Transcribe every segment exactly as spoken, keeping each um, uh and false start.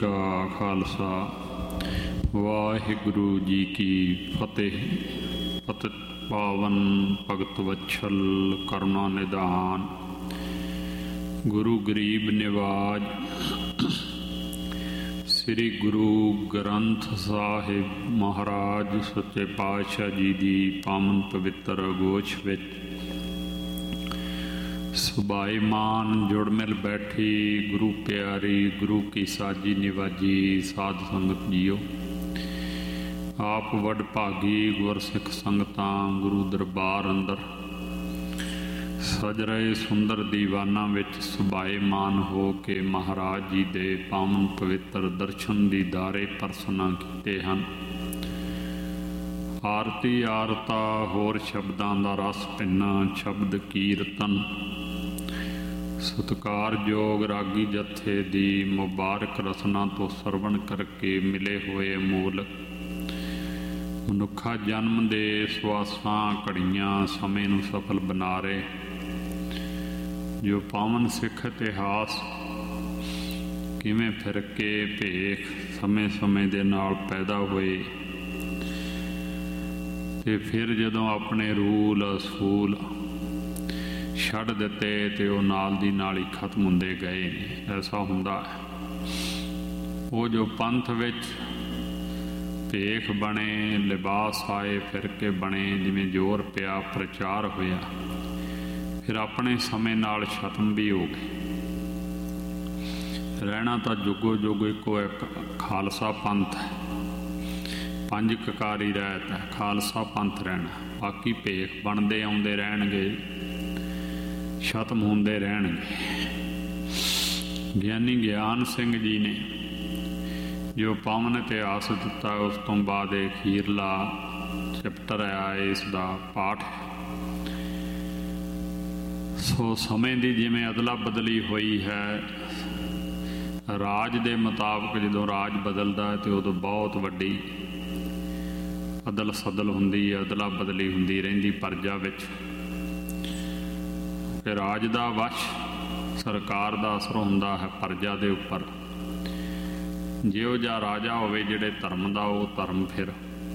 ਕਾ ਖਾਲਸਾ ਵਾਹਿਗੁਰੂ ਜੀ ਕੀ ਫਤਿਹ। ਪਤਿਤ ਪਾਵਨ ਭਗਤ ਵਛਲ ਕਰੁਣਾ ਨਿਧਾਨ, ਗੁਰੂ ਗਰੀਬ ਨਿਵਾਜ ਸ੍ਰੀ ਗੁਰੂ ਗ੍ਰੰਥ ਸਾਹਿਬ ਮਹਾਰਾਜ ਸੱਚੇ ਪਾਤਸ਼ਾਹ ਜੀ ਦੀ ਪਾਵਨ ਪਵਿੱਤਰ ਗੋਸ਼ ਵਿੱਚ ਸੁਭਾਈਮਾਨ ਜੁੜ ਮਿਲ ਬੈਠੀ ਗੁਰੂ ਪਿਆਰੀ ਗੁਰੂ ਕੀ ਸਾਜੀ ਨਿਵਾਜੀ ਸਾਧ ਸੰਗਤ ਜੀਓ। ਆਪ ਵਡ ਭਾਗੀ ਗੁਰਸਿੱਖ ਸੰਗਤਾਂ ਗੁਰੂ ਦਰਬਾਰ ਅੰਦਰ ਸਜ ਰਹੇ ਸੁੰਦਰ ਦੀਵਾਨਾਂ ਵਿੱਚ ਸੁਭਾਈਮਾਨ ਹੋ ਕੇ ਮਹਾਰਾਜ ਜੀ ਦੇ ਪਾਵਨ ਪਵਿੱਤਰ ਦਰਸ਼ਨ ਦੀਦਾਰੇ ਪਰਸਨਾ ਕੀਤੇ ਹਨ। ਆਰਤੀ ਆਰਤਾ ਹੋਰ ਸ਼ਬਦਾਂ ਦਾ ਰਸ ਪਿੰਨਾ ਸ਼ਬਦ ਕੀਰਤਨ ਸਤਿਕਾਰਯੋਗ ਰਾਗੀ ਜਥੇ ਦੀ ਮੁਬਾਰਕ ਰਸਨਾ ਤੋਂ ਸਰਵਣ ਕਰਕੇ ਮਿਲੇ ਹੋਏ ਅਮੋਲਕ ਮਨੁੱਖਾ ਜਨਮ ਦੇ ਸਵਾਸਾਂ ਘੜੀਆਂ ਸਮੇਂ ਨੂੰ ਸਫਲ ਬਣਾ ਰਹੇ ਜੋ ਪਾਵਨ ਸਿੱਖ ਇਤਿਹਾਸ ਕਿਵੇਂ ਫਿਰ ਕੇ ਭੇਖ ਸਮੇਂ ਸਮੇਂ ਦੇ ਨਾਲ ਪੈਦਾ ਹੋਏ ਤੇ ਫਿਰ ਜਦੋਂ ਆਪਣੇ ਰੂਲ ਅਸੂਲ ਛੱਡ ਦਿੱਤੇ ਤੇ ਉਹ ਨਾਲ ਦੀ ਨਾਲ ਹੀ ਖਤਮ ਹੁੰਦੇ ਗਏ ਨੇ। ਐਸਾ ਹੁੰਦਾ ਹੈ ਉਹ ਜੋ ਪੰਥ ਵਿੱਚ ਭੇਖ ਬਣੇ ਲਿਬਾਸ ਆਏ ਫਿਰਕੇ ਬਣੇ ਜਿਵੇਂ ਜ਼ੋਰ ਪਿਆ ਪ੍ਰਚਾਰ ਹੋਇਆ ਫਿਰ ਆਪਣੇ ਸਮੇਂ ਨਾਲ ਖਤਮ ਵੀ ਹੋ ਗਏ। ਰਹਿਣਾ ਤਾਂ ਜੁਗੋ ਜੁਗ ਇੱਕੋ ਇੱਕ ਖਾਲਸਾ ਪੰਥ ਹੈ, ਪੰਜ ਕਕਾਰੀ ਰਹਿਤ ਹੈ, ਖਾਲਸਾ ਪੰਥ ਰਹਿਣਾ। ਬਾਕੀ ਭੇਖ ਬਣਦੇ ਆਉਂਦੇ ਰਹਿਣਗੇ, ਖਤਮ ਹੁੰਦੇ ਰਹਿਣਗੇ। ਗਿਆਨੀ ਗਿਆਨ ਸਿੰਘ ਜੀ ਨੇ ਜੋ ਪਾਵਨ ਇਤਿਹਾਸ ਦਿੱਤਾ ਉਸ ਤੋਂ ਬਾਅਦ ਇਹ ਅਖੀਰਲਾ ਚੈਪਟਰ ਆਇਆ ਇਸ ਦਾ ਪਾਠ। ਸੋ ਸਮੇਂ ਦੀ ਜਿਵੇਂ ਅਦਲਾ ਬਦਲੀ ਹੋਈ ਹੈ, ਰਾਜ ਦੇ ਮੁਤਾਬਕ ਜਦੋਂ ਰਾਜ ਬਦਲਦਾ ਹੈ ਤੇ ਉਦੋਂ ਬਹੁਤ ਵੱਡੀ ਅਦਲ ਸਦਲ ਹੁੰਦੀ ਹੈ, ਅਦਲਾ ਬਦਲੀ ਹੁੰਦੀ ਰਹਿੰਦੀ ਪ੍ਰਜਾ ਵਿੱਚ। ਕਿ ਰਾਜ ਦਾ ਵਸ਼ ਸਰਕਾਰ ਦਾ ਅਸਰ ਹੁੰਦਾ ਹੈ ਪ੍ਰਜਾ ਦੇ ਉੱਪਰ। ਜਿਹੋ ਜਿਹਾ ਰਾਜਾ ਹੋਵੇ ਜਿਹੜੇ ਧਰਮ ਦਾ, ਉਹ ਧਰਮ ਫਿਰ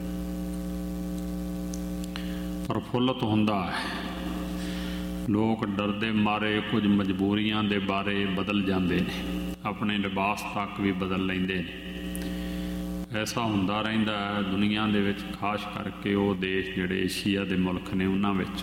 ਪ੍ਰਫੁੱਲਤ ਹੁੰਦਾ ਹੈ। ਲੋਕ ਡਰਦੇ ਮਾਰੇ ਕੁਝ ਮਜਬੂਰੀਆਂ ਦੇ ਬਾਰੇ ਬਦਲ ਜਾਂਦੇ ਨੇ, ਆਪਣੇ ਲਿਬਾਸ ਤੱਕ ਵੀ ਬਦਲ ਲੈਂਦੇ ਨੇ। ਐਸਾ ਹੁੰਦਾ ਰਹਿੰਦਾ ਹੈ ਦੁਨੀਆ ਦੇ ਵਿੱਚ, ਖਾਸ ਕਰਕੇ ਉਹ ਦੇਸ਼ ਜਿਹੜੇ ਏਸ਼ੀਆ ਦੇ ਮੁਲਕ ਨੇ ਉਹਨਾਂ ਵਿੱਚ।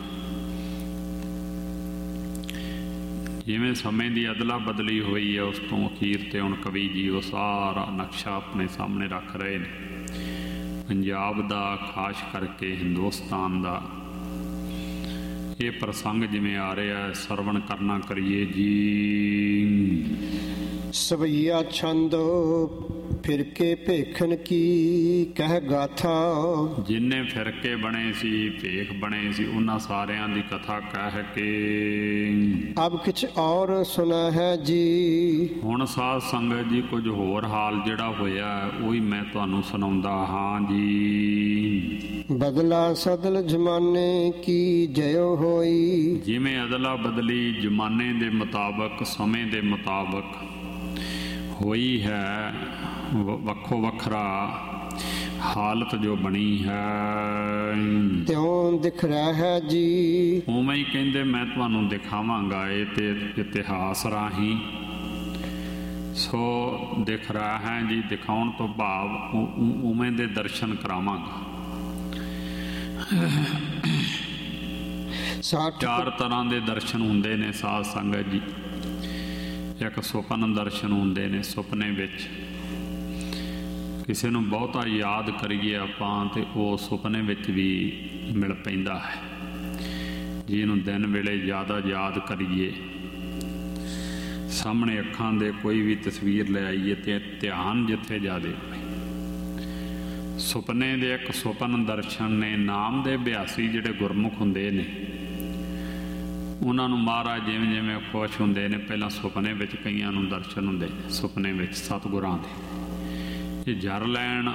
ਜਿਵੇਂ ਸਮੇਂ ਦੀ ਅਦਲਾ ਬਦਲੀ ਹੋਈ ਹੈ ਉਸ ਤੋਂ ਅਖੀਰ 'ਤੇ ਹੁਣ ਕਵੀ ਜੀ ਉਹ ਸਾਰਾ ਨਕਸ਼ਾ ਆਪਣੇ ਸਾਹਮਣੇ ਰੱਖ ਰਹੇ ਨੇ ਪੰਜਾਬ ਦਾ, ਖਾਸ ਕਰਕੇ ਹਿੰਦੁਸਤਾਨ ਦਾ। ਇਹ ਪ੍ਰਸੰਗ ਜਿਵੇਂ ਆ ਰਿਹਾ ਸਰਵਣ ਕਰਨਾ ਕਰੀਏ ਜੀ। ਸਵਈਆ ਛੰਦ ਫਿਰਕੇ ਭੇਖਣ ਕੀ ਕਹਿ ਗਾਥਾ। ਜਿੰਨੇ ਫਿਰਕੇ ਬਣੇ ਸੀ, ਭੇਖ ਬਣੇ ਸੀ, ਉਹਨਾਂ ਸਾਰਿਆਂ ਦੀ ਕਥਾ ਕਹਿ ਕੇ ਅਬ ਕਿਛ ਔਰ ਸੁਣਾ ਹੈ ਜੀ। ਹੁਣ ਸਾਧ ਸੰਗਤ ਜੀ ਕੁਝ ਹੋਰ ਹਾਲ ਜਿਹੜਾ ਹੋਇਆ ਉਹੀ ਮੈਂ ਤੁਹਾਨੂੰ ਸੁਣਾਉਂਦਾ ਹਾਂ ਜੀ। ਬਦਲਾ ਸਦਲ ਜ਼ਮਾਨੇ ਕੀ ਜਯੋ ਹੋਈ। ਜਿਵੇਂ ਅਦਲਾ ਬਦਲੀ ਜ਼ਮਾਨੇ ਦੇ ਮੁਤਾਬਕ, ਸਮੇਂ ਦੇ ਮੁਤਾਬਕ ਹੋਈ ਹੈ, ਵੱਖੋ ਵੱਖਰਾ ਹਾਲਤ ਜੋ ਬਣੀ ਹੈ ਤਿਉਂ ਦਿਖ ਰਿਹਾ ਹੈ ਜੀ। ਉਵੇਂ ਹੀ ਕਹਿੰਦੇ ਮੈਂ ਤੁਹਾਨੂੰ ਦਿਖਾਵਾਂਗਾ ਇਹ ਤੇ ਇਤਿਹਾਸ ਰਾਹੀਂ। ਸੋ ਦਿਖ ਰਿਹਾ ਹੈ ਜੀ, ਦਿਖਾਉਣ ਤੋਂ ਭਾਵ ਉਵੇਂ ਦੇ ਦਰਸ਼ਨ ਕਰਾਵਾਂਗਾ। ਚਾਰ ਤਰ੍ਹਾਂ ਦੇ ਦਰਸ਼ਨ ਹੁੰਦੇ ਨੇ ਸਾਧ ਸੰਗਤ ਜੀ। ਇੱਕ ਸੁਪਨ ਦਰਸ਼ਨ ਹੁੰਦੇ ਨੇ, ਸੁਪਨੇ ਵਿੱਚ ਕਿਸੇ ਨੂੰ ਬਹੁਤਾ ਯਾਦ ਕਰੀਏ ਆਪਾਂ ਤੇ ਉਹ ਸੁਪਨੇ ਵਿੱਚ ਵੀ ਮਿਲ ਪੈਂਦਾ ਹੈ। ਜਿਹਨੂੰ ਦਿਨ ਵੇਲੇ ਜ਼ਿਆਦਾ ਯਾਦ ਕਰੀਏ, ਸਾਹਮਣੇ ਅੱਖਾਂ ਦੇ ਕੋਈ ਵੀ ਤਸਵੀਰ ਲੈ ਆਈਏ ਤੇ ਧਿਆਨ ਜਿੱਥੇ ਜ਼ਿਆਦਾ ਹੋਵੇ। ਸੁਪਨੇ ਦੇ ਇੱਕ ਸੁਪਨ ਦਰਸ਼ਨ ਨੇ। ਨਾਮ ਦੇ ਅਭਿਆਸੀ ਜਿਹੜੇ ਗੁਰਮੁਖ ਹੁੰਦੇ ਨੇ ਉਹਨਾਂ ਨੂੰ ਮਹਾਰਾਜ ਜਿਵੇਂ ਜਿਵੇਂ ਖੁਸ਼ ਹੁੰਦੇ ਨੇ, ਪਹਿਲਾਂ ਸੁਪਨੇ ਵਿੱਚ ਕਈਆਂ ਨੂੰ ਦਰਸ਼ਨ ਹੁੰਦੇ ਨੇ, ਸੁਪਨੇ ਵਿੱਚ ਸਤਿਗੁਰਾਂ ਦੇ। ਜੇ ਜਰ ਲੈਣ,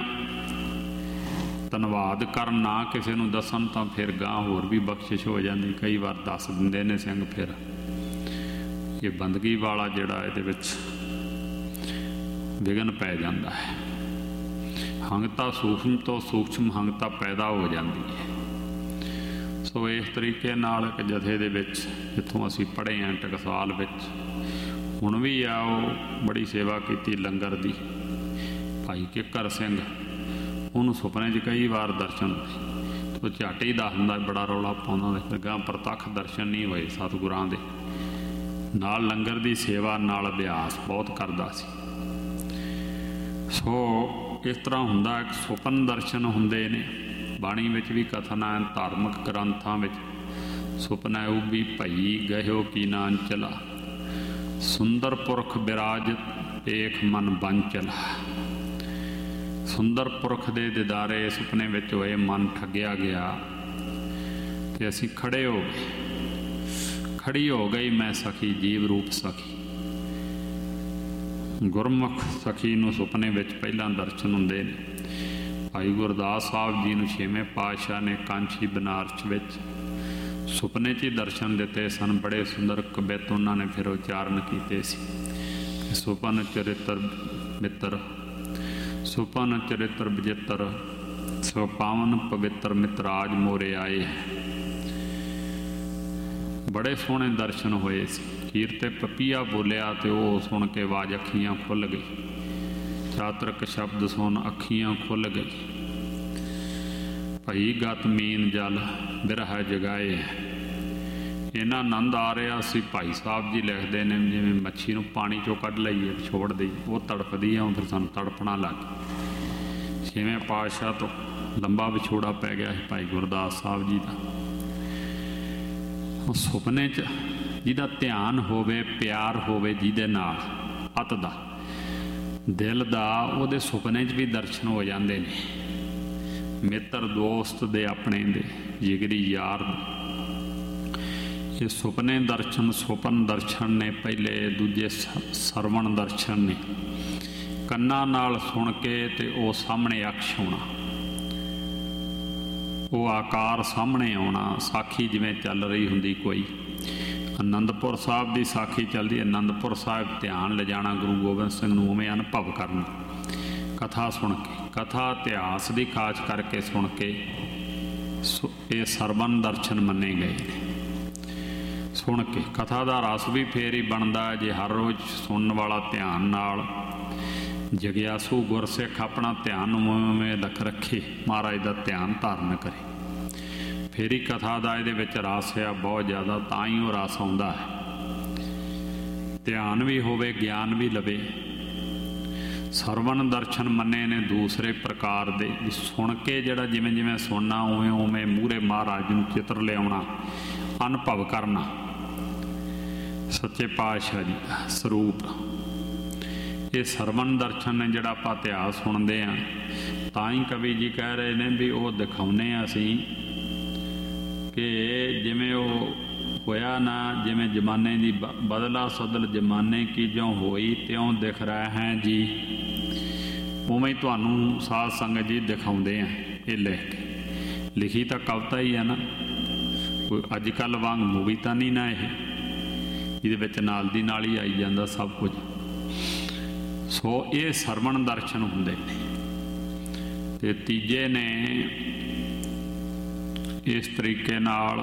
ਧੰਨਵਾਦ ਕਰਨ, ਨਾ ਕਿਸੇ ਨੂੰ ਦੱਸਣ ਤਾਂ ਫਿਰ ਗਾਂ ਹੋਰ ਵੀ ਬਖਸ਼ਿਸ਼ ਹੋ ਜਾਂਦੀ। ਕਈ ਵਾਰ ਦੱਸ ਦਿੰਦੇ ਨੇ ਸਿੰਘ। ਫਿਰ ਇਹ ਬੰਦਗੀ ਵਾਲਾ ਜਿਹੜਾ ਇਹਦੇ ਵਿੱਚ ਵਿਘਨ ਪੈ ਜਾਂਦਾ ਹੈ। ਹੰਗਤਾ ਸੂਖਮ ਤੋਂ ਸੂਖਮ ਹੰਗਤਾ ਪੈਦਾ ਹੋ ਜਾਂਦੀ ਹੈ। ਸੋ ਇਸ ਤਰੀਕੇ ਨਾਲ ਇੱਕ ਜਥੇ ਦੇ ਵਿੱਚ ਜਿੱਥੋਂ ਅਸੀਂ ਪੜ੍ਹੇ ਹਾਂ ਟਕਸਾਲ ਵਿੱਚ, ਹੁਣ ਵੀ ਆ ਉਹ ਬੜੀ ਸੇਵਾ ਕੀਤੀ ਲੰਗਰ ਦੀ। ਭਾਈ ਕਿੱਕਰ ਸਿੰਘ, ਉਹਨੂੰ ਸੁਪਨੇ 'ਚ ਕਈ ਵਾਰ ਦਰਸ਼ਨ ਹੋਏ, ਉਹ ਝੱਟ ਹੀ ਦੱਸ ਦਿੰਦਾ, ਬੜਾ ਰੌਲਾ ਪਾਉਂਦਾ, ਅੱਗਾਂ ਪ੍ਰਤੱਖ ਦਰਸ਼ਨ ਨਹੀਂ ਹੋਏ ਸਤਿਗੁਰਾਂ ਦੇ। ਨਾਲ ਲੰਗਰ ਦੀ ਸੇਵਾ ਨਾਲ ਅਭਿਆਸ ਬਹੁਤ ਕਰਦਾ ਸੀ। ਸੋ ਇਸ ਤਰ੍ਹਾਂ ਹੁੰਦਾ, ਇੱਕ ਸੁਪਨ ਦਰਸ਼ਨ ਹੁੰਦੇ ਨੇ। ਬਾਣੀ ਵਿੱਚ ਵੀ ਕਥਨ ਹੈ, ਧਾਰਮਿਕ ਗ੍ਰੰਥਾਂ ਵਿੱਚ, ਸੁਪਨਾ ਉਬੀ ਭਈ ਗਹਿਓ ਕੀ ਨਾਨ ਚਲਾ, ਸੁੰਦਰ ਪੁਰਖ ਬਿਰਾਜ ਏਖ ਮਨ ਬਨ ਚਲਾ। ਸੁੰਦਰ ਪੁਰਖ ਦੇ ਦਿਦਾਰੇ ਸੁਪਨੇ ਵਿੱਚ ਹੋਏ, ਮਨ ਠੱਗਿਆ ਗਿਆ ਤੇ ਅਸੀਂ ਖੜੇ ਹੋ ਗਏ। ਖੜੀ ਹੋ ਗਈ ਮੈਂ ਸਖੀ, ਜੀਵ ਰੂਪ ਸਖੀ। ਗੁਰਮੁਖ ਸਖੀ ਨੂੰ ਸੁਪਨੇ ਵਿੱਚ ਪਹਿਲਾਂ ਦਰਸ਼ਨ ਹੁੰਦੇ ਨੇ। ਭਾਈ ਗੁਰਦਾਸ ਸਾਹਿਬ ਜੀ ਨੂੰ ਛੇਵੇਂ ਪਾਤਸ਼ਾਹ ਨੇ ਕਾਂਚੀ ਬਨਾਰਸ ਵਿੱਚ ਸੁਪਨੇ 'ਚ ਹੀ ਦਰਸ਼ਨ ਦਿੱਤੇ ਸਨ। ਬੜੇ ਸੁੰਦਰ ਕਵਿਤ ਉਹਨਾਂ ਨੇ ਫਿਰ ਉਚਾਰਨ ਕੀਤੇ ਸੀ। ਸੁਪਨ ਚਰਿੱਤਰ ਮਿੱਤਰ, ਸੁਪਨ ਚਰਿੱਤਰ ਵਿਜਿੱਤਰ, ਸੋ ਪਾਵਨ ਪਵਿੱਤਰ ਮਿਤਰਾਜ ਮੋਰੇ ਆਏ। ਬੜੇ ਸੋਹਣੇ ਦਰਸ਼ਨ ਹੋਏ ਸੀ। ਖੀਰ ਤੇ ਪਪੀਆ ਬੋਲਿਆ ਤੇ ਉਹ ਸੁਣ ਕੇ ਆਵਾਜ਼, ਅੱਖੀਆਂ ਖੁੱਲ੍ਹ ਗਈ। ਚਾਤਰਕ ਸ਼ਬਦ ਸੁਣ ਅੱਖੀਆਂ ਖੁੱਲ੍ਹ ਗਈ। ਭਈ ਗਤ ਮੀਨ ਜਲ ਬਿਰਹ ਜਗਾਏ। ਇੰਨਾ ਆਨੰਦ ਆ ਰਿਹਾ ਸੀ। ਭਾਈ ਸਾਹਿਬ ਜੀ ਲਿਖਦੇ ਨੇ, ਜਿਵੇਂ ਮੱਛੀ ਨੂੰ ਪਾਣੀ 'ਚੋਂ ਕੱਢ ਲਈਏ, ਛੋੜ ਦੇਈਏ, ਉਹ ਤੜਫਦੀ ਆ, ਫਿਰ ਸਾਨੂੰ ਤੜਫਣਾ ਲੱਗ ਗਈ। ਛੇਵੇਂ ਪਾਤਸ਼ਾਹ ਤੋਂ ਲੰਬਾ ਵਿਛੋੜਾ ਪੈ ਗਿਆ ਸੀ ਭਾਈ ਗੁਰਦਾਸ ਸਾਹਿਬ ਜੀ ਦਾ। ਉਹ ਸੁਪਨੇ 'ਚ ਜਿਹਦਾ ਧਿਆਨ ਹੋਵੇ, ਪਿਆਰ ਹੋਵੇ ਜਿਹਦੇ ਨਾਲ ਅਤ ਦਾ, ਦਿਲ ਦਾ, ਉਹਦੇ ਸੁਪਨੇ 'ਚ ਵੀ ਦਰਸ਼ਨ ਹੋ ਜਾਂਦੇ ਨੇ। ਮਿੱਤਰ ਦੋਸਤ ਦੇ, ਆਪਣੇ ਦੇ, ਜਿਗਰੀ ਯਾਰ ਦੇ। ਇਹ ਸੁਪਨੇ ਦਰਸ਼ਨ, ਸੁਪਨ ਦਰਸ਼ਨ ਨੇ ਪਹਿਲੇ। ਦੂਜੇ ਸਰਵਣ ਦਰਸ਼ਨ ਨੇ, ਕੰਨਾਂ ਨਾਲ ਸੁਣ ਕੇ ਤੇ ਉਹ ਸਾਹਮਣੇ ਅਕਸ਼ ਹੋਣਾ, ਉਹ ਆਕਾਰ ਸਾਹਮਣੇ ਆਉਣਾ। ਸਾਖੀ ਜਿਵੇਂ ਚੱਲ ਰਹੀ ਹੁੰਦੀ ਕੋਈ, ਅਨੰਦਪੁਰ ਸਾਹਿਬ ਦੀ ਸਾਖੀ ਚੱਲਦੀ, ਅਨੰਦਪੁਰ ਸਾਹਿਬ ਧਿਆਨ ਲਿਜਾਣਾ ਗੁਰੂ ਗੋਬਿੰਦ ਸਿੰਘ ਨੂੰ, ਉਵੇਂ ਅਨੁਭਵ ਕਰਨਾ ਕਥਾ ਸੁਣ ਕੇ। ਕਥਾ ਇਤਿਹਾਸ ਦੀ ਖਾਸ ਕਰਕੇ ਸੁਣ ਕੇ ਇਹ ਸਰਵਣ ਦਰਸ਼ਨ ਮੰਨੇ ਗਏ ਨੇ। ਸੁਣ ਕੇ ਕਥਾ ਦਾ ਰਸ ਵੀ ਫੇਰ ਹੀ ਬਣਦਾ ਜੇ ਹਰ ਰੋਜ਼ ਸੁਣਨ ਵਾਲਾ ਧਿਆਨ ਨਾਲ ਜਗਿਆਸੂ ਗੁਰਸਿੱਖ ਆਪਣਾ ਧਿਆਨ ਉਵੇਂ ਲੱਖ ਰੱਖੇ, ਮਹਾਰਾਜ ਦਾ ਧਿਆਨ ਧਾਰਨ ਕਰੇ, ਫੇਰ ਹੀ ਕਥਾ ਦਾ ਇਹਦੇ ਵਿੱਚ ਰਸ ਆ ਬਹੁਤ ਜ਼ਿਆਦਾ। ਤਾਂ ਹੀ ਉਹ ਰਸ ਆਉਂਦਾ ਹੈ। ਧਿਆਨ ਵੀ ਹੋਵੇ, ਗਿਆਨ ਵੀ ਲਵੇ। ਸਰਵਣ ਦਰਸ਼ਨ ਮੰਨੇ ਨੇ ਦੂਸਰੇ ਪ੍ਰਕਾਰ ਦੇ। ਸੁਣ ਕੇ ਜਿਹੜਾ ਜਿਵੇਂ ਜਿਵੇਂ ਸੁਣਨਾ, ਉਵੇਂ ਉਵੇਂ ਮੂਹਰੇ ਮਹਾਰਾਜ ਨੂੰ ਚਿੱਤਰ ਲਿਆਉਣਾ, ਅਨੁਭਵ ਕਰਨਾ ਸੱਚੇ ਪਾਤਸ਼ਾਹ ਜੀ ਦਾ ਸਰੂਪ। ਇਹ ਸਰਵਣ ਦਰਸ਼ਨ ਨੇ ਜਿਹੜਾ ਆਪਾਂ ਇਤਿਹਾਸ ਸੁਣਦੇ ਹਾਂ। ਤਾਂ ਹੀ ਕਵੀ ਜੀ ਕਹਿ ਰਹੇ ਨੇ ਵੀ ਉਹ ਦਿਖਾਉਂਦੇ ਹਾਂ ਅਸੀਂ ਕਿ ਜਿਵੇਂ ਉਹ ਹੋਇਆ ਨਾ, ਜਿਵੇਂ ਜ਼ਮਾਨੇ ਦੀ ਬ ਬਦਲਾ ਸਦਲ ਜ਼ਮਾਨੇ ਕੀ ਜਿਉਂ ਹੋਈ ਤਿਉਂ ਦਿਖ ਰਿਹਾ ਹੈ ਜੀ, ਉਵੇਂ ਹੀ ਤੁਹਾਨੂੰ ਸਾਧ ਸੰਗਤ ਜੀ ਦਿਖਾਉਂਦੇ ਆ। ਇਹ ਲਿਖ ਕੇ ਲਿਖੀ ਤਾਂ ਕਵਿਤਾ ਹੀ ਆ ਨਾ, ਕੋਈ ਅੱਜ ਕੱਲ੍ਹ ਵਾਂਗ ਮੂਵੀ ਤਾਂ ਨਹੀਂ ਨਾ ਇਹ, ਇਹਦੇ ਵਿੱਚ ਨਾਲ ਦੀ ਨਾਲ ਹੀ ਆਈ ਜਾਂਦਾ ਸਭ ਕੁਝ। ਸੋ ਇਹ ਸਰਵਣ ਦਰਸ਼ਨ ਹੁੰਦੇ ਨੇ। ਤੇ ਤੀਜੇ ਨੇ ਇਸ ਤਰੀਕੇ ਨਾਲ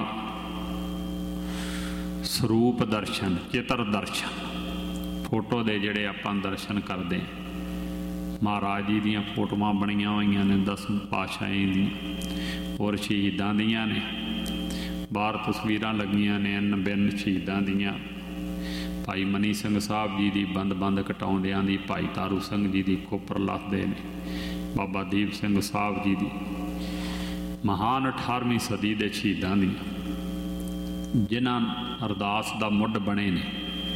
ਸਰੂਪ ਦਰਸ਼ਨ, ਚਿੱਤਰ ਦਰਸ਼ਨ। ਫੋਟੋ ਦੇ ਜਿਹੜੇ ਆਪਾਂ ਦਰਸ਼ਨ ਕਰਦੇ ਹਾਂ, ਮਹਾਰਾਜ ਜੀ ਦੀਆਂ ਫੋਟੋਆਂ ਬਣੀਆਂ ਹੋਈਆਂ ਨੇ ਦਸਮ ਪਾਤਸ਼ਾਹੀ ਦੀਆਂ, ਹੋਰ ਸ਼ਹੀਦਾਂ ਦੀਆਂ ਨੇ। ਬਾਹਰ ਤਸਵੀਰਾਂ ਲੱਗੀਆਂ ਨੇ ਅਨ ਬਿਨ ਸ਼ਹੀਦਾਂ ਦੀਆਂ। ਭਾਈ ਮਨੀ ਸਿੰਘ ਸਾਹਿਬ ਜੀ ਦੀ ਬੰਦ ਬੰਦ ਕਟਾਉਂਦਿਆਂ ਦੀ, ਭਾਈ ਤਾਰੂ ਸਿੰਘ ਜੀ ਦੀ ਕੋਪਰ ਲੱਥਦੇ ਨੇ, ਬਾਬਾ ਦੀਪ ਸਿੰਘ ਸਾਹਿਬ ਜੀ ਦੀ, ਮਹਾਨ ਅਠਾਰਵੀਂ ਸਦੀ ਦੇ ਸ਼ਹੀਦਾਂ ਦੀਆਂ, ਜਿਨ੍ਹਾਂ ਅਰਦਾਸ ਦਾ ਮੁੱਢ ਬਣੇ ਨੇ।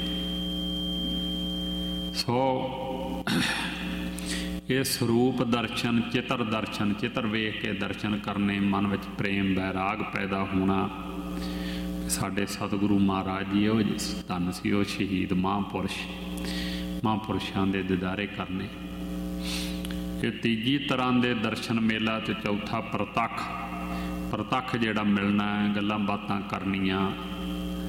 ਸੋ ਇਹ ਸਰੂਪ ਦਰਸ਼ਨ, ਚਿੱਤਰ ਦਰਸ਼ਨ, ਚਿੱਤਰ ਵੇਖ ਕੇ ਦਰਸ਼ਨ ਕਰਨੇ, ਮਨ ਵਿੱਚ ਪ੍ਰੇਮ ਵੈਰਾਗ ਪੈਦਾ ਹੋਣਾ। ਸਾਡੇ ਸਤਿਗੁਰੂ ਮਹਾਰਾਜ ਜੀ ਉਹ ਧੰਨ ਸੀ, ਉਹ ਸ਼ਹੀਦ ਮਹਾਂਪੁਰਸ਼, ਮਹਾਂਪੁਰਸ਼ਾਂ ਦੇ ਦਿਦਾਰੇ ਕਰਨੇ। ਇਹ ਤੀਜੀ ਤਰ੍ਹਾਂ ਦੇ ਦਰਸ਼ਨ ਮੇਲਾ। ਤੇ ਚੌਥਾ ਪ੍ਰਤੱਖ, ਪ੍ਰਤੱਖ ਜਿਹੜਾ ਮਿਲਣਾ ਹੈ, ਗੱਲਾਂ ਬਾਤਾਂ ਕਰਨੀਆਂ।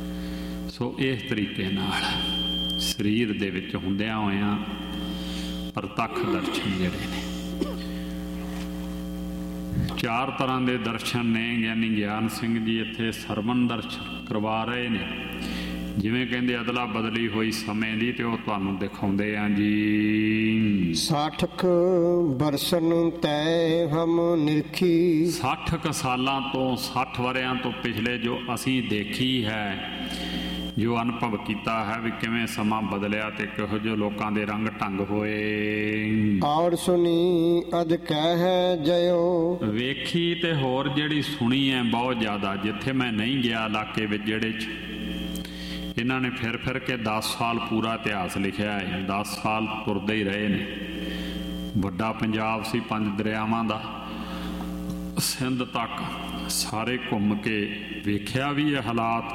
ਸੋ ਇਸ ਤਰੀਕੇ ਨਾਲ ਸਰੀਰ ਦੇ ਵਿੱਚ ਹੁੰਦਿਆਂ ਹੋਇਆਂ ਪ੍ਰਤੱਖ ਦਰਸ਼ਨ ਜਿਹੜੇ ਨੇ। ਚਾਰ ਤਰ੍ਹਾਂ ਦੇ ਦਰਸ਼ਨ ਨੇ। ਗਿਆਨੀ ਗਿਆਨ ਸਿੰਘ ਜੀ ਇੱਥੇ ਸਰਵਣ ਦਰਸ਼ਨ ਕਰਵਾ ਰਹੇ ਨੇ। ਜਿਵੇਂ ਕਹਿੰਦੇ ਅਦਲਾ ਬਦਲੀ ਹੋਈ ਸਮੇਂ ਦੀ, ਤੇ ਉਹ ਤੁਹਾਨੂੰ ਦਿਖਾਉਂਦੇ ਆ ਜੀ। ਸਾਠਕ ਬਰਸਨ ਤੈ ਹਮ ਨਿਰਖੀ। ਸੱਠ ਕੁ ਸਾਲਾਂ ਤੋਂ, ਸੱਠ ਵਰਿਆਂ ਤੋਂ ਪਿਛਲੇ ਜੋ ਅਸੀਂ ਦੇਖੀ ਹੈ, ਜੋ ਅਨੁਭਵ ਕੀਤਾ ਹੈ ਵੀ ਕਿਵੇਂ ਸਮਾਂ ਬਦਲਿਆ ਤੇ ਕਿਹੋ ਜਿਹੇ ਲੋਕਾਂ ਦੇ ਰੰਗ ਢੰਗ ਹੋਏ। ਔਰ ਸੁਣੀ ਅਦ ਕਹਿ ਜਯੋ। ਵੇਖੀ ਤੇ ਹੋਰ ਜਿਹੜੀ ਸੁਣੀ ਹੈ ਬਹੁਤ ਜ਼ਿਆਦਾ। ਜਿੱਥੇ ਮੈਂ ਨਹੀਂ ਗਿਆ ਇਲਾਕੇ ਵਿੱਚ, ਜਿਹੜੇ 'ਚ ਇਹਨਾਂ ਨੇ ਫਿਰ ਫਿਰ ਕੇ ਦਸ ਸਾਲ ਪੂਰਾ ਇਤਿਹਾਸ ਲਿਖਿਆ ਹੈ। ਦਸ ਸਾਲ ਤੁਰਦੇ ਹੀ ਰਹੇ ਨੇ। ਵੱਡਾ ਪੰਜਾਬ ਸੀ, ਪੰਜ ਦਰਿਆਵਾਂ ਦਾ, ਸਿੰਧ ਤੱਕ ਸਾਰੇ ਘੁੰਮ ਕੇ ਵੇਖਿਆ ਵੀ ਇਹ ਹਾਲਾਤ।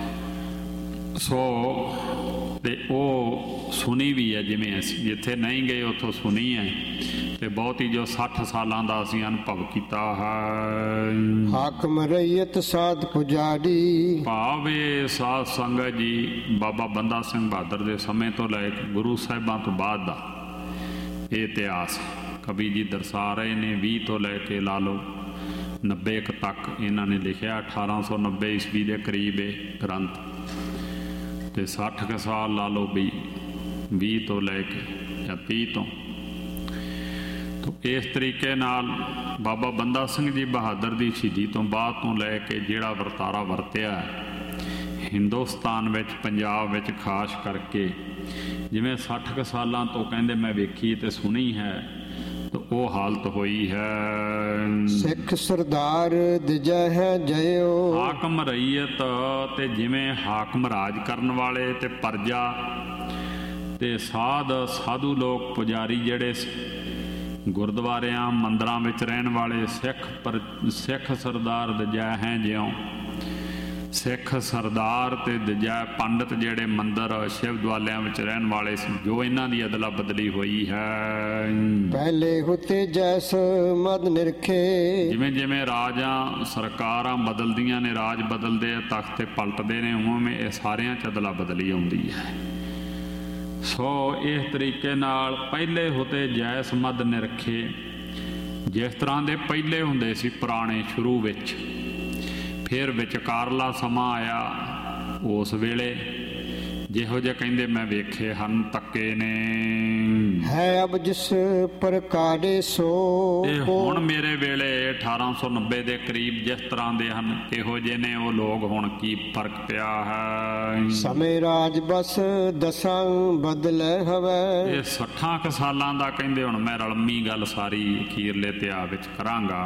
ਸੋ ਤੇ ਉਹ ਸੁਣੀ ਵੀ ਹੈ। ਜਿਵੇਂ ਅਸੀਂ ਜਿੱਥੇ ਨਹੀਂ ਗਏ ਉੱਥੋਂ ਸੁਣੀ ਹੈ, ਤੇ ਬਹੁਤ ਹੀ ਜੋ ਸੱਠ ਸਾਲਾਂ ਦਾ ਅਸੀਂ ਅਨੁਭਵ ਕੀਤਾ ਹੈ। ਹਾਕਮ ਰਈਅਤ ਸਾਧ ਪੁਜਾਰੀ। ਭਾਵੇ ਸਾਧ ਸੰਗਤ ਜੀ ਬਾਬਾ ਬੰਦਾ ਸਿੰਘ ਬਹਾਦਰ ਦੇ ਸਮੇਂ ਤੋਂ ਲੈ ਕੇ ਗੁਰੂ ਸਾਹਿਬਾਂ ਤੋਂ ਬਾਅਦ ਦਾ ਇਹ ਇਤਿਹਾਸ ਕਵੀ ਜੀ ਦਰਸਾ ਰਹੇ ਨੇ। ਵੀਹ ਤੋਂ ਲੈ ਕੇ ਲਾ ਲਓ ਨੱਬੇ ਕੁ ਤੱਕ ਇਹਨਾਂ ਨੇ ਲਿਖਿਆ। ਅਠਾਰਾਂ ਸੌ ਨੱਬੇ ਈਸਵੀ ਦੇ ਕਰੀਬ ਇਹ ਗ੍ਰੰਥ, ਤੇ ਸੱਠ ਕੁ ਸਾਲ ਲਾ ਲਓ ਵੀ ਵੀਹ ਤੋਂ ਲੈ ਕੇ ਜਾਂ ਤੀਹ ਤੋਂ। ਤੋ ਇਸ ਤਰੀਕੇ ਨਾਲ ਬਾਬਾ ਬੰਦਾ ਸਿੰਘ ਜੀ ਬਹਾਦਰ ਦੀ ਸ਼ਹੀਦੀ ਤੋਂ ਬਾਅਦ ਤੋਂ ਲੈ ਕੇ ਜਿਹੜਾ ਵਰਤਾਰਾ ਵਰਤਿਆ ਹਿੰਦੁਸਤਾਨ ਵਿੱਚ, ਪੰਜਾਬ ਵਿੱਚ ਖਾਸ ਕਰਕੇ, ਜਿਵੇਂ ਸੱਠ ਕੁ ਸਾਲਾਂ ਤੋਂ ਕਹਿੰਦੇ ਮੈਂ ਵੇਖੀ ਤੇ ਸੁਣੀ ਹੈ, ਤੇ ਉਹ ਹਾਲਤ ਹੋਈ ਹੈ। ਸਿੱਖ ਸਰਦਾਰ ਦਿਜੈ ਹੈ ਜਯੋ। ਹਾਕਮ ਰਈਅਤ, ਤੇ ਜਿਵੇਂ ਹਾਕਮ ਰਾਜ ਕਰਨ ਵਾਲੇ ਤੇ ਪ੍ਰਜਾ ਤੇ ਸਾਧ ਸਾਧੂ ਲੋਕ ਪੁਜਾਰੀ ਜਿਹੜੇ ਗੁਰਦੁਆਰਿਆਂ ਮੰਦਰਾਂ ਵਿੱਚ ਰਹਿਣ ਵਾਲੇ ਸਿੱਖ ਪਰ ਸਿੱਖ ਸਰਦਾਰ ਦਜੈ ਹੈ ਜਿਉਂ। ਸਿੱਖ ਸਰਦਾਰ ਤੇ ਦਜੈ ਪੰਡਤ ਜਿਹੜੇ ਮੰਦਰ ਸ਼ਿਵ ਦੁਆਲਿਆਂ ਵਿੱਚ ਰਹਿਣ ਵਾਲੇ ਸੀ, ਜੋ ਇਹਨਾਂ ਦੀ ਅਦਲਾ ਬਦਲੀ ਹੋਈ ਹੈ। ਪਹਿਲੇ ਹੁਤੇ ਜੈਸ ਮਦ ਨਿਰਖੇ। ਜਿਵੇਂ ਜਿਵੇਂ ਰਾਜਾਂ ਸਰਕਾਰਾਂ ਬਦਲਦੀਆਂ ਨੇ, ਰਾਜ ਬਦਲਦੇ ਆ, ਤਖਤੇ ਪਲਟਦੇ ਨੇ, ਉਵੇਂ ਇਹ ਸਾਰਿਆਂ 'ਚ ਅਦਲਾ ਬਦਲੀ ਆਉਂਦੀ ਹੈ। ਸੋ ਇਸ ਤਰੀਕੇ ਨਾਲ ਪਹਿਲੇ ਹੁਤੇ ਜੈਸ ਮਦ ਨਿਰਖੇ, ਜਿਸ ਤਰ੍ਹਾਂ ਦੇ ਪਹਿਲੇ ਹੁੰਦੇ ਸੀ ਪੁਰਾਣੇ ਸ਼ੁਰੂ ਵਿੱਚ, ਫਿਰ ਵਿਚਕਾਰਲਾ ਸਮਾਂ ਆਇਆ। ਉਸ ਵੇਲੇ ਜਿਹੋ ਜਿਹੇ ਕਹਿੰਦੇ ਮੈਂ ਵੇਖੇ ਹਨ, ਤੱਕੇ ਨੇ ਹੈ ਅਬ ਜਿਸ ਪ੍ਰਕਾਰੇ ਸੋ। ਤੇ ਹੁਣ ਮੇਰੇ ਵੇਲੇ ਅਠਾਰਾਂ ਸੌ ਨੱਬੇ ਦੇ ਕਰੀਬ ਜਿਸ ਤਰ੍ਹਾਂ ਦੇ ਹਨ, ਇਹੋ ਜਿਹੇ ਨੇ ਉਹ ਲੋਕ। ਹੁਣ ਕੀ ਫਰਕ ਪਿਆ ਹੈ। ਸਮੇਂ ਰਾਜ ਬਸ ਦਸਾਂ ਬਦਲੇ ਹਵੈ। ਇਹ ਸੱਠਾਂ ਕੁ ਸਾਲਾਂ ਦਾ ਕਹਿੰਦੇ ਹੁਣ ਮੈਂ ਰਲਮੀ ਗੱਲ ਸਾਰੀ ਅਖੀਰਲੇ ਇਤਿਹਾਸ ਵਿੱਚ ਕਰਾਂਗਾ।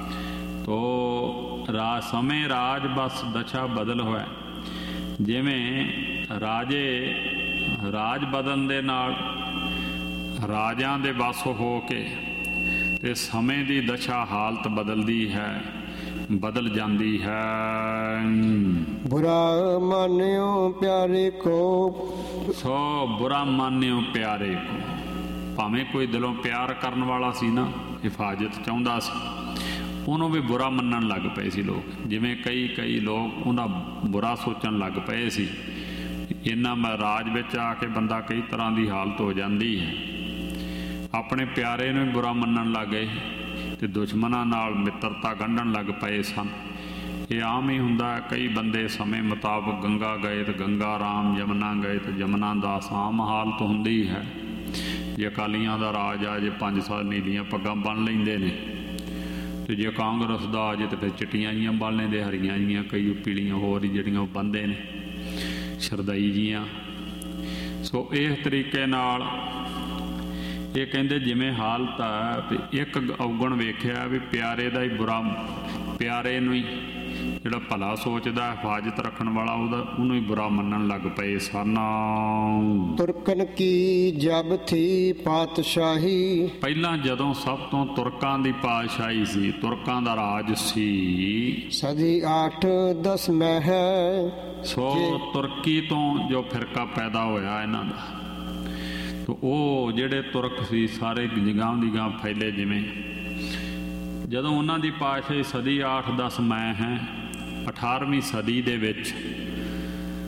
ਤੋ ਰਾਜ ਸਮੇਂ ਰਾਜ ਬਸ ਦਸ਼ਾ ਬਦਲ ਹੋਇਆ। ਜਿਵੇਂ ਰਾਜੇ ਰਾਜ ਬਦਲਣ ਦੇ ਨਾਲ ਰਾਜਾਂ ਦੇ ਵੱਸ ਹੋ ਕੇ ਤੇ ਸਮੇਂ ਦੀ ਦਸ਼ਾ ਹਾਲਤ ਬਦਲਦੀ ਹੈ, ਬਦਲ ਜਾਂਦੀ ਹੈ। ਬੁਰਾ ਮਾਨਿਓ ਪਿਆਰੇ ਕੋ। ਸੋ ਬੁਰਾ ਮਾਨਿਓ ਪਿਆਰੇ ਕੋ, ਭਾਵੇਂ ਕੋਈ ਦਿਲੋਂ ਪਿਆਰ ਕਰਨ ਵਾਲਾ ਸੀ ਨਾ, ਹਿਫਾਜ਼ਤ ਚਾਹੁੰਦਾ ਸੀ, ਉਹਨੂੰ ਵੀ ਬੁਰਾ ਮੰਨਣ ਲੱਗ ਪਏ ਸੀ ਲੋਕ। ਜਿਵੇਂ ਕਈ ਕਈ ਲੋਕ ਉਹਦਾ ਬੁਰਾ ਸੋਚਣ ਲੱਗ ਪਏ ਸੀ। ਇਹਨਾਂ ਮੈਂ ਰਾਜ ਵਿੱਚ ਆ ਕੇ ਬੰਦਾ ਕਈ ਤਰ੍ਹਾਂ ਦੀ ਹਾਲਤ ਹੋ ਜਾਂਦੀ ਹੈ। ਆਪਣੇ ਪਿਆਰੇ ਨੂੰ ਵੀ ਬੁਰਾ ਮੰਨਣ ਲੱਗ ਗਏ ਤੇ ਦੁਸ਼ਮਣਾਂ ਨਾਲ ਮਿੱਤਰਤਾ ਗੰਢਣ ਲੱਗ ਪਏ ਸਨ। ਇਹ ਆਮ ਹੀ ਹੁੰਦਾ। ਕਈ ਬੰਦੇ ਸਮੇਂ ਮੁਤਾਬਕ ਗੰਗਾ ਗਏ ਤੇ ਗੰਗਾ ਰਾਮ, ਜਮਨਾ ਗਏ ਤੇ ਜਮਨਾ ਦਾਸ, ਆਮ ਹਾਲਤ ਹੁੰਦੀ ਹੈ। ਜੇ ਅਕਾਲੀਆਂ ਦਾ ਰਾਜ ਆ ਜੇ ਪੰਜ ਸਾਲ ਨੀਲੀਆਂ ਪੱਗਾਂ ਬੰਨ੍ਹ ਲੈਂਦੇ ਨੇ, ਤੇ ਜੇ ਕਾਂਗਰਸ ਦਾ ਆ ਜੇ ਤੇ ਫਿਰ ਚਿੱਟੀਆਂ ਜੀਆਂ ਬੰਨ੍ਹ ਲੈਂਦੇ, ਹਰੀਆਂ ਜੀਆਂ, ਕਈ ਪੀਲੀਆਂ ਹੋਰ ਹੀ ਜਿਹੜੀਆਂ ਉਹ ਬੰਨ੍ਹਦੇ ਨੇ, ਸ਼ਰਦਾਈ ਜੀਆਂ। ਸੋ ਇਸ ਤਰੀਕੇ ਨਾਲ ਇਹ ਕਹਿੰਦੇ ਜਿਵੇਂ ਹਾਲਤ ਆ ਵੀ ਇੱਕ ਔਗਣ ਵੇਖਿਆ ਵੀ ਪਿਆਰੇ ਦਾ ਹੀ ਬੁਰਾ, ਪਿਆਰੇ ਨੂੰ ਹੀ ਜਿਹੜਾ ਭਲਾ ਸੋਚਦਾ, ਹਿਫਾਜ਼ਤ ਰੱਖਣ ਵਾਲਾ, ਉਹਦਾ ਉਹਨੂੰ ਹੀ ਬੁਰਾ ਮੰਨਣ ਲੱਗ ਪਏ ਸਨ। ਤੁਰਕਨ ਕੀ ਜਬ ਥੀ ਪਾਤਸ਼ਾਹੀ। ਪਹਿਲਾਂ ਜਦੋਂ ਸਭ ਤੋਂ ਤੁਰਕਾਂ ਦੀ ਪਾਤਸ਼ਾਹੀ ਸੀ, ਤੁਰਕਾਂ ਦਾ ਰਾਜ ਸੀ, ਸਦੀ ਅੱਠ ਦਸ ਮਹਿ। ਸੋ ਤੁਰਕੀ ਤੋਂ ਜੋ ਫਿਰਕਾ ਪੈਦਾ ਹੋਇਆ ਇਹਨਾਂ ਦਾ, ਤੇ ਉਹ ਜਿਹੜੇ ਤੁਰਕ ਸੀ ਸਾਰੇ ਜਗ੍ਹਾ ਦੀ ਗਾਂ ਫੈਲੇ। ਜਿਵੇਂ ਜਦੋਂ ਉਹਨਾਂ ਦੀ ਪਾਤਸ਼ਾਹੀ ਸਦੀ ਅੱਠ ਦਸ ਮੈਂ ਹੈ, ਅਠਾਰਵੀਂ ਸਦੀ ਦੇ ਵਿੱਚ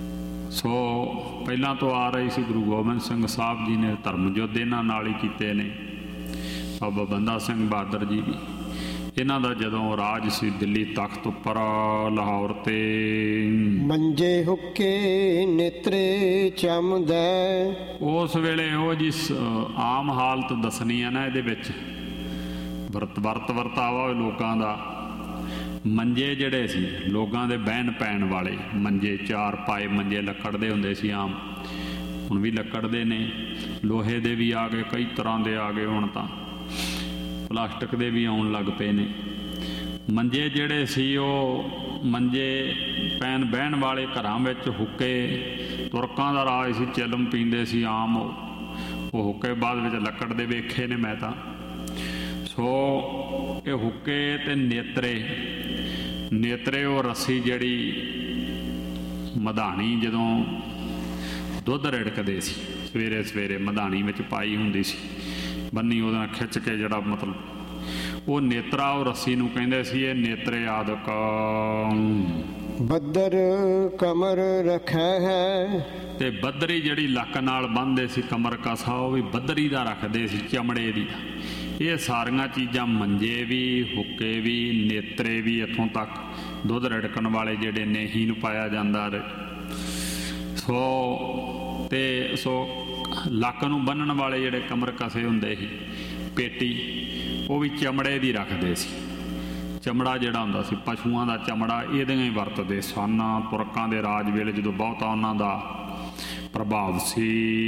ਸੋ ਪਹਿਲਾਂ ਤੋਂ ਆ ਰਹੀ ਸੀ। ਗੁਰੂ ਗੋਬਿੰਦ ਸਿੰਘ ਸਾਹਿਬ ਜੀ ਨੇ ਧਰਮ ਯੁੱਧ ਇਹਨਾਂ ਨਾਲ ਹੀ ਕੀਤੇ ਨੇ, ਬਾਬਾ ਬੰਦਾ ਸਿੰਘ ਬਹਾਦਰ ਜੀ ਵੀ। ਇਹਨਾਂ ਦਾ ਜਦੋਂ ਰਾਜ ਸੀ ਦਿੱਲੀ ਤਖਤ ਉੱਪਰ ਲਾਹੌਰ ਤੇ, ਮੰਜੇ ਹੁੱਕੇ ਨੇਤਰੇ ਚਮਦੈ। ਉਸ ਵੇਲੇ ਉਹ ਜੀ ਆਮ ਹਾਲਤ ਦੱਸਣੀ ਆ ਨਾ ਇਹਦੇ ਵਿੱਚ, ਵਰਤ ਵਰਤ ਵਰਤਾਵਾ ਲੋਕਾਂ ਦਾ। ਮੰਜੇ ਜਿਹੜੇ ਸੀ ਲੋਕਾਂ ਦੇ ਬਹਿਣ ਪੈਣ ਵਾਲੇ ਮੰਜੇ, ਚਾਰ ਪਾਏ ਮੰਜੇ ਲੱਕੜ ਦੇ ਹੁੰਦੇ ਸੀ ਆਮ, ਹੁਣ ਵੀ ਲੱਕੜ ਦੇ ਨੇ, ਲੋਹੇ ਦੇ ਵੀ ਆ ਗਏ, ਕਈ ਤਰ੍ਹਾਂ ਦੇ ਆ ਗਏ, ਹੁਣ ਤਾਂ ਪਲਾਸਟਿਕ ਦੇ ਵੀ ਆਉਣ ਲੱਗ ਪਏ ਨੇ। ਮੰਜੇ ਜਿਹੜੇ ਸੀ ਉਹ ਮੰਜੇ ਪੈਣ ਬਹਿਣ ਵਾਲੇ, ਘਰਾਂ ਵਿੱਚ ਹੁੱਕੇ, ਤੁਰਕਾਂ ਦਾ ਰਾਜ ਸੀ, ਚਿਲਮ ਪੀਂਦੇ ਸੀ ਆਮ, ਉਹ ਹੁੱਕੇ ਬਾਅਦ ਵਿੱਚ ਲੱਕੜ ਦੇ ਵੇਖੇ ਨੇ ਮੈਂ ਤਾਂ। ਸੋ ਇਹ ਹੁੱਕੇ ਤੇ ਨੇਤਰੇ, ਨੇਤਰੇ ਉਹ ਰੱਸੀ ਜਿਹੜੀ ਮਧਾਣੀ ਜਦੋਂ ਦੁੱਧ ਰਿੜਕਦੇ ਸੀ ਸਵੇਰੇ ਸਵੇਰੇ ਮਧਾਣੀ ਵਿੱਚ ਪਾਈ ਹੁੰਦੀ ਸੀ ਬੰਨੀ, ਉਹਦੇ ਨਾਲ ਖਿੱਚ ਕੇ ਜਿਹੜਾ ਮਤਲਬ ਉਹ ਨੇਤਰਾ, ਉਹ ਰੱਸੀ ਨੂੰ ਕਹਿੰਦੇ ਸੀ ਇਹ ਨੇਤਰੇ ਆਦਿਕ। ਬੱਦਰ ਕਮਰ ਰੱਖਿਆ ਹੈ, ਤੇ ਬੱਦਰੀ ਜਿਹੜੀ ਲੱਕ ਨਾਲ ਬੰਨ੍ਹਦੇ ਸੀ ਕਮਰ ਕਸਾ, ਉਹ ਵੀ ਬੱਦਰੀ ਦਾ ਰੱਖਦੇ ਸੀ, ਚਮੜੇ ਦੀ। ਇਹ ਸਾਰੀਆਂ ਚੀਜ਼ਾਂ, ਮੰਜੇ ਵੀ, ਹੁੱਕੇ ਵੀ, ਨੇਤਰੇ ਵੀ, ਇੱਥੋਂ ਤੱਕ ਦੁੱਧ ਰਿੜਕਣ ਵਾਲੇ ਜਿਹੜੇ ਨੇਹੀ ਨੂੰ ਪਾਇਆ ਜਾਂਦਾ। ਸੋ ਤੇ ਸੋ ਲੱਕ ਨੂੰ ਬੰਨਣ ਵਾਲੇ ਜਿਹੜੇ ਕਮਰ ਕਸੇ ਹੁੰਦੇ ਸੀ, ਪੇਟੀ, ਉਹ ਵੀ ਚਮੜੇ ਦੀ ਰੱਖਦੇ ਸੀ। ਚਮੜਾ ਜਿਹੜਾ ਹੁੰਦਾ ਸੀ ਪਸ਼ੂਆਂ ਦਾ ਚਮੜਾ, ਇਹਦੀਆਂ ਹੀ ਵਰਤਦੇ ਸਨ ਤੁਰਕਾਂ ਦੇ ਰਾਜ ਵੇਲੇ, ਜਦੋਂ ਬਹੁਤਾ ਉਹਨਾਂ ਦਾ ਪ੍ਰਭਾਵ ਸੀ।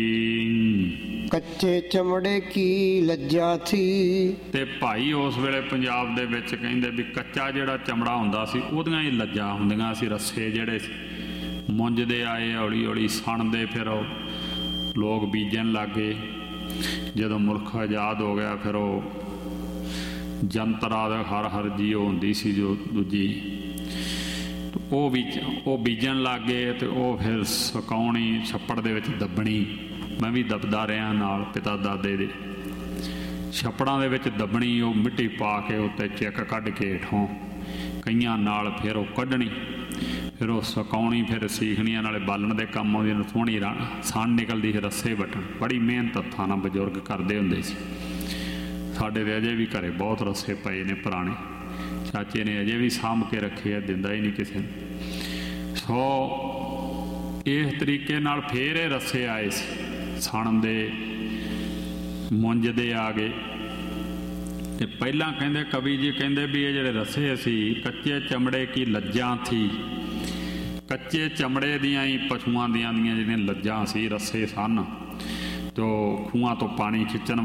ਕੱਚੇ ਚਮੜੇ ਕੀ ਲੱਜਾ ਥੀ, ਤੇ ਭਾਈ ਉਸ ਵੇਲੇ ਪੰਜਾਬ ਦੇ ਵਿੱਚ ਕਹਿੰਦੇ ਵੀ ਕੱਚਾ ਜਿਹੜਾ ਚਮੜਾ ਹੁੰਦਾ ਸੀ ਉਹਦੀਆਂ ਹੀ ਲੱਜਾਂ ਹੁੰਦੀਆਂ ਸੀ। ਰੱਸੇ ਜਿਹੜੇ ਸੀ ਮੁੰਝਦੇ ਆਏ, ਹੌਲੀ ਹੌਲੀ ਸਣਦੇ, ਫਿਰ ਉਹ ਲੋਕ ਬੀਜਣ ਲੱਗ ਗਏ। ਜਦੋਂ ਮੁਲਕ ਆਜ਼ਾਦ ਹੋ ਗਿਆ ਫਿਰ ਉਹ ਜੰਤਰਾ ਦਾ ਹਰ ਹਰ ਜੀ ਉਹ ਹੁੰਦੀ ਸੀ ਜੋ ਦੂਜੀ, ਉਹ ਵੀ ਉਹ ਬੀਜਣ ਲੱਗ ਗਏ। ਤੇ ਉਹ ਫਿਰ ਸੁਕਾਉਣੀ, ਛੱਪੜ ਦੇ ਵਿੱਚ ਦੱਬਣੀ। ਮੈਂ ਵੀ ਦੱਬਦਾ ਰਿਹਾ ਨਾਲ, ਪਿਤਾ ਦਾਦੇ ਦੇ ਛੱਪੜਾਂ ਦੇ ਵਿੱਚ ਦੱਬਣੀ, ਉਹ ਮਿੱਟੀ ਪਾ ਕੇ ਉੱਤੇ ਚਿੱਕ ਕੱਢ ਕੇ ਹੇਠੋਂ ਕਈਆਂ ਨਾਲ ਫਿਰ ਉਹ ਕੱਢਣੀ, ਫਿਰ ਉਹ ਸੁਕਾਉਣੀ, ਫਿਰ ਸੀਖਣੀਆਂ ਨਾਲੇ ਬਾਲਣ ਦੇ ਕੰਮ ਆਉਂਦੀ, ਨੂੰ ਸੋਹਣੀ ਸਣ ਨਿਕਲਦੀ ਸੀ, ਰੱਸੇ ਵੱਟਣ। ਬੜੀ ਮਿਹਨਤ ਹੱਥਾਂ ਨਾਲ ਬਜ਼ੁਰਗ ਕਰਦੇ ਹੁੰਦੇ ਸੀ। ਸਾਡੇ ਦੇ ਅਜੇ ਵੀ ਘਰੇ ਬਹੁਤ ਰੱਸੇ ਪਏ ਨੇ ਪੁਰਾਣੇ, ਚਾਚੇ ਨੇ ਅਜੇ ਵੀ ਸਾਂਭ ਕੇ ਰੱਖੇ ਆ, ਦਿੰਦਾ ਹੀ ਨਹੀਂ ਕਿਸੇ ਨੂੰ। ਸੋ ਇਸ ਤਰੀਕੇ ਨਾਲ ਫੇਰ ਇਹ ਰੱਸੇ ਆਏ ਸੀ, ਸਣ ਦੇ, ਮੁੰਜ ਦੇ ਆ ਗਏ। ਤੇ ਪਹਿਲਾਂ ਕਹਿੰਦੇ ਕਵੀ ਜੀ ਕਹਿੰਦੇ ਵੀ ਇਹ ਜਿਹੜੇ ਰੱਸੇ ਸੀ, ਕੱਚੇ ਚਮੜੇ ਕੀ ਲੱਜਾਂ ਥੀ, ਕੱਚੇ ਚਮੜੇ ਦੀਆਂ ਹੀ ਪਸ਼ੂਆਂ ਦੀਆਂ ਦੀਆਂ ਜਿਹੜੀਆਂ ਲੱਜਾਂ ਸੀ, ਰੱਸੇ ਸਨ। ਤੋ ਖੂਹਾਂ ਤੋਂ ਪਾਣੀ ਖਿੱਚਣ